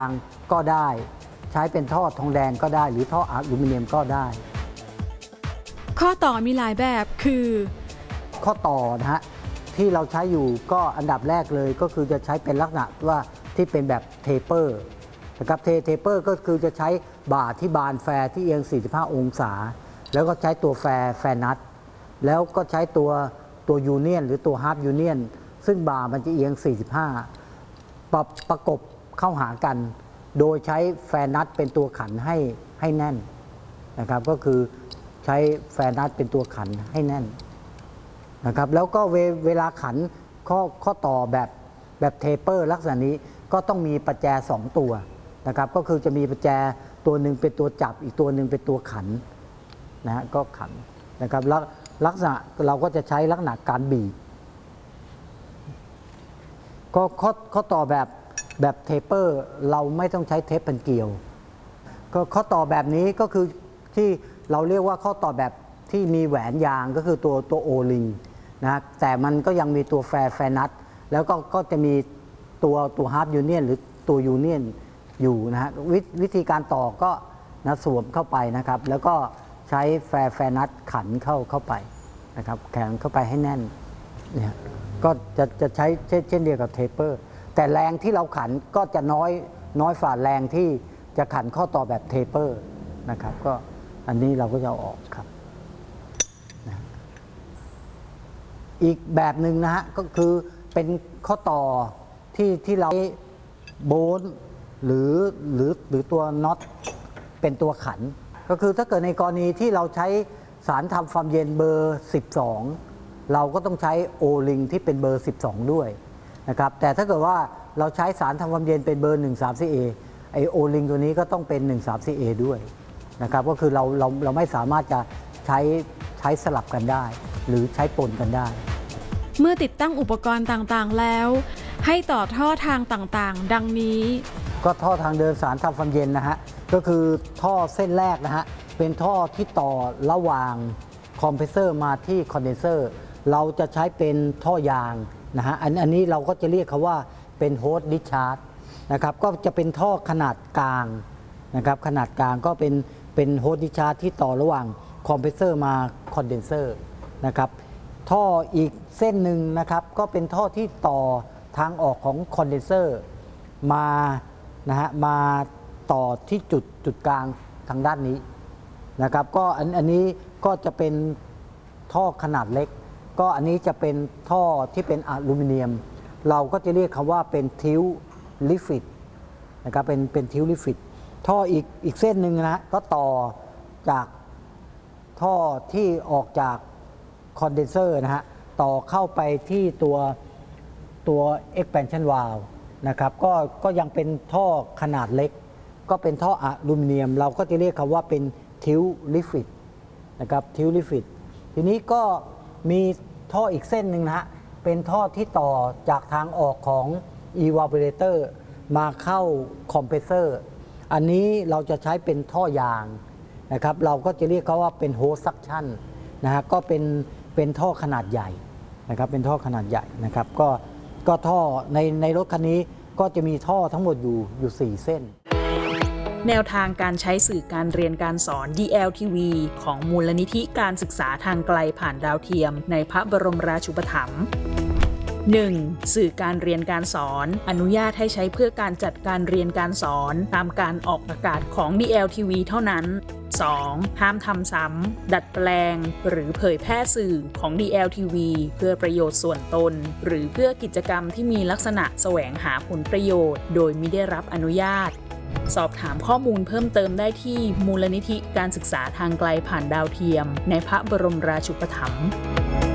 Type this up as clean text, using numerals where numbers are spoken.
ก็ได้ใช้เป็นท่อทองแดงก็ได้หรือท่ออลูมิเนียมก็ได้ข้อต่อมีหลายแบบคือข้อต่อนะฮะที่เราใช้อยู่ก็อันดับแรกเลยก็คือจะใช้เป็นลักษณะว่าที่เป็นแบบเทเปอร์นะครับเทเปอร์ก็คือจะใช้บ่าที่บานแฟร์ที่เอียง45องศาแล้วก็ใช้ตัวแฟร์นัทแล้วก็ใช้ตัวยูเนียนหรือตัวฮาร์ฟยูเนียนซึ่งบ่ามันจะเอียง45ประกบเข้าหากันโดยใช้แฟร์นัทเป็นตัวขันให้แน่นนะครับก็คือใช้แฟร์นัทเป็นตัวขันให้แน่นนะครับแล้วก็เวลาขันข้อต่อแบบเทเปอร์ลักษณะนี้ก็ต้องมีประแจ2ตัวนะครับก็คือจะมีประแจตัวหนึ่งเป็นตัวจับอีกตัวหนึ่งเป็นตัวขันนะฮะก็ขันนะครับแล้วลักษณะเราก็จะใช้ลักษณะการบีบก็ข้อต่อแบบเทเปอร์เราไม่ต้องใช้เทปพันเกลียวก็ข้อต่อแบบนี้ก็คือที่เราเรียกว่าข้อต่อแบบที่มีแหวนยางก็คือตัวโอลิงนะแต่มันก็ยังมีตัวแฟร์นัทแล้วก็จะมีตัวฮาร์ฟยูเนียนหรือตัวยูเนียนอยู่นะฮะวิธีการต่อก็นะสวมเข้าไปนะครับแล้วก็ใช้แฟร์นัทขันเข้าไปนะครับแข็งเข้าไปให้แน่นเนี่ยก็จะใช้เช่นเดียวกับเทเปอร์แต่แรงที่เราขันก็จะน้อยฝ่าแรงที่จะขันข้อต่อแบบเทเปอร์นะครับก็อันนี้เราก็จะเอาออกครับนะอีกแบบหนึ่งนะฮะก็คือเป็นข้อต่อที่เราโบนหรือตัวน็อตเป็นตัวขันก็คือถ้าเกิดในกรณีที่เราใช้สารทำความเย็นเบอร์12เราก็ต้องใช้โอลิงที่เป็นเบอร์12ด้วยนะครับแต่ถ้าเกิดว่าเราใช้สารทำความเย็นเป็นเบอร์ 13CA ไอโอลิงตัวนี้ก็ต้องเป็น 13CA ด้วยนะครับก็คือเราไม่สามารถจะใช้สลับกันได้หรือใช้ปนกันได้เมื่อติดตั้งอุปกรณ์ต่างๆแล้วให้ต่อท่อทางต่างๆดังนี้ก็ท่อทางเดินสารทำความเย็นนะฮะก็คือท่อเส้นแรกนะฮะเป็นท่อที่ต่อระหว่างคอมเพรสเซอร์มาที่คอนเดนเซอร์เราจะใช้เป็นท่อยางนะฮะอันนี้เราก็จะเรียกเขาว่าเป็นโฮสต์ดิสชาร์จนะครับก็จะเป็นท่อขนาดกลางนะครับขนาดกลางก็เป็นโฮสต์ดิสชาร์จที่ต่อระหว่างคอมเพรสเซอร์มาคอนเดนเซอร์นะครับท่ออีกเส้นหนึ่งนะครับก็เป็นท่อที่ต่อทางออกของคอนเดนเซอร์มานะฮะมาต่อที่จุดกลางทางด้านนี้นะครับก็อันนี้ก็จะเป็นท่อขนาดเล็กก็อันนี้จะเป็นท่อที่เป็นอลูมิเนียมเราก็จะเรียกคำว่าเป็นทิวลิฟิตนะครับเป็นทิวลิฟิตท่ออีกเส้นหนึ่งนะก็ต่อจากท่อที่ออกจากคอนเดนเซอร์นะฮะต่อเข้าไปที่ตัว expansion valve นะครับก็ยังเป็นท่อขนาดเล็กก็เป็นท่ออลูมิเนียมเราก็จะเรียกคำว่าเป็นทิวลิฟิตนะครับทิวลิฟิตทีนี้ก็มีท่ออีกเส้นหนึ่งนะฮะเป็นท่อที่ต่อจากทางออกของ evaporator มาเข้าคอมเพรสเซอร์อันนี้เราจะใช้เป็นท่อยางนะครับเราก็จะเรียกเขาว่าเป็นโฮสต์ซักชั่นนะฮะก็เป็นท่อขนาดใหญ่นะครับเป็นท่อขนาดใหญ่นะครับก็ท่อในรถคันนี้ก็จะมีท่อทั้งหมดอยู่4เส้นแนวทางการใช้สื่อการเรียนการสอน DLTV ของมูลนิธิการศึกษาทางไกลผ่านดาวเทียมในพระบรมราชูปถัมภ์ 1. สื่อการเรียนการสอนอนุญาตให้ใช้เพื่อการจัดการเรียนการสอนตามการออกอากาศของ DLTV เท่านั้น 2. ห้ามทำซ้ำดัดแปลงหรือเผยแพร่สื่อของ DLTV เพื่อประโยชน์ส่วนตนหรือเพื่อกิจกรรมที่มีลักษณะแสวงหาผลประโยชน์โดยมิได้รับอนุญาตสอบถามข้อมูลเพิ่มเติมได้ที่มูลนิธิการศึกษาทางไกลผ่านดาวเทียมในพระบรมราชูปถัมภ์